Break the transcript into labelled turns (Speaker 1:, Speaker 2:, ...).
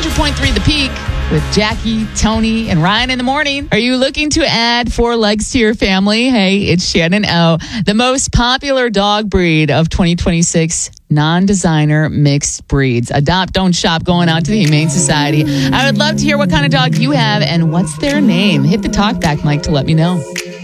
Speaker 1: 102.3 The Peak with Jackie, Tony, and Ryan in the morning. Are you looking to add 4 legs to your family? Hey, it's Shannon O. The most popular dog breed of 2026, non-designer mixed breeds. Adopt, don't shop, going out to the Humane Society. I would love to hear what kind of dog you have and what's their name. Hit the talkback mic to let me know.